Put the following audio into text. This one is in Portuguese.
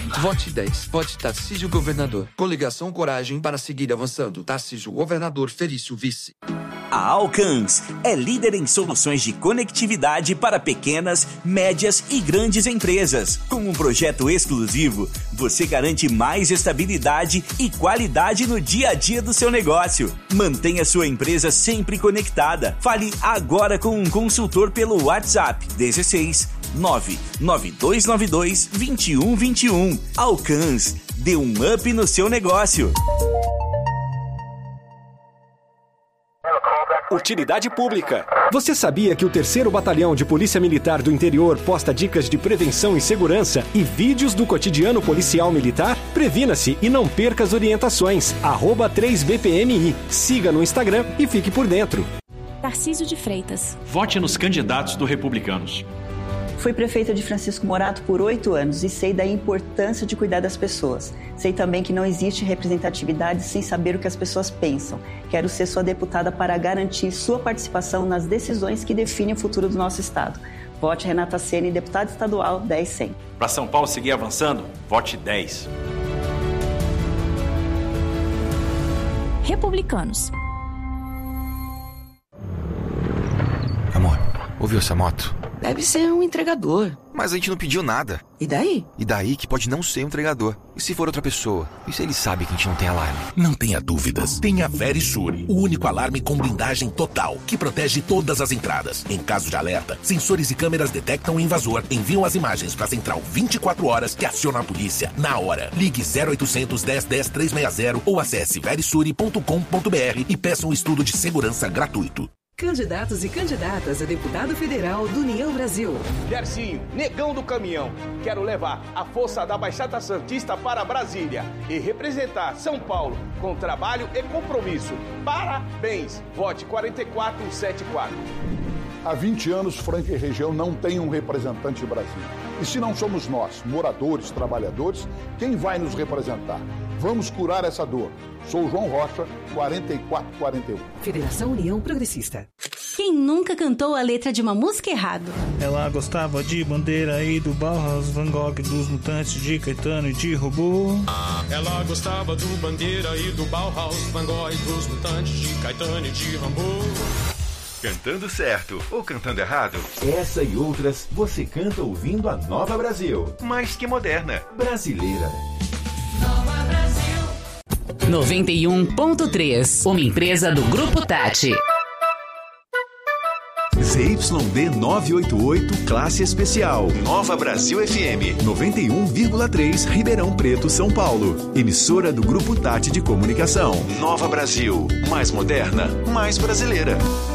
Vote 10. Vote Tarcísio Governador. Coligação Coragem para seguir avançando. Tarcísio Governador, Felício Vice. A Alcans é líder em soluções de conectividade para pequenas, médias e grandes empresas. Com um projeto exclusivo, você garante mais estabilidade e qualidade no dia a dia do seu negócio. Mantenha sua empresa sempre conectada. Fale agora com um consultor pelo WhatsApp 16 99292 2121. Alcans, dê um up no seu negócio. Utilidade pública. Você sabia que o 3º Batalhão de Polícia Militar do Interior posta dicas de prevenção e segurança e vídeos do cotidiano policial militar? Previna-se e não perca as orientações. @3BPMI. Siga no Instagram e fique por dentro. Tarcísio de Freitas. Vote nos candidatos do Republicanos. Fui prefeita de Francisco Morato por 8 anos e sei da importância de cuidar das pessoas. Sei também que não existe representatividade sem saber o que as pessoas pensam. Quero ser sua deputada para garantir sua participação nas decisões que definem o futuro do nosso estado. Vote Renata Ceni, deputada estadual 10100. Para São Paulo seguir avançando, vote 10. Republicanos. Amor, ouviu essa moto? Deve ser um entregador. Mas a gente não pediu nada. E daí? E daí que pode não ser um entregador. E se for outra pessoa? E se ele sabe que a gente não tem alarme? Não tenha dúvidas. Tenha Verisure, o único alarme com blindagem total, que protege todas as entradas. Em caso de alerta, sensores e câmeras detectam o invasor, enviam as imagens para a central 24 horas que aciona a polícia na hora. Ligue 0800 10 10 360 ou acesse verisure.com.br e peça um estudo de segurança gratuito. Candidatos e candidatas a deputado federal do União Brasil. Gercinho, negão do caminhão. Quero levar a força da Baixada Santista para Brasília e representar São Paulo com trabalho e compromisso. Parabéns! Vote 4474. Há 20 anos, Franca e região não tem um representante em Brasília. E se não somos nós, moradores, trabalhadores, quem vai nos representar? Vamos curar essa dor. Sou João Rocha, 4441. Federação União Progressista. Quem nunca cantou a letra de uma música errado? Ela gostava de Bandeira e do Bauhaus, Van Gogh, dos Mutantes, de Caetano e de Robô. Ela gostava do Bandeira e do Bauhaus, Van Gogh, dos Mutantes, de Caetano e de Rambo. Cantando certo ou cantando errado? Essa e outras você canta ouvindo a Nova Brasil. Mais que moderna. Brasileira. Nova Brasil. 91.3. Uma empresa do Grupo Tati. ZYD 988, classe especial. Nova Brasil FM. 91,3, Ribeirão Preto, São Paulo. Emissora do Grupo Tati de Comunicação. Nova Brasil. Mais moderna, mais brasileira.